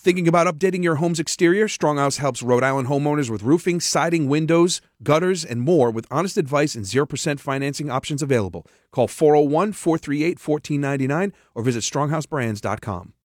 Thinking about updating your home's exterior? Stronghouse helps Rhode Island homeowners with roofing, siding, windows, gutters, and more with honest advice and 0% financing options available. Call 401-438-1499 or visit stronghousebrands.com.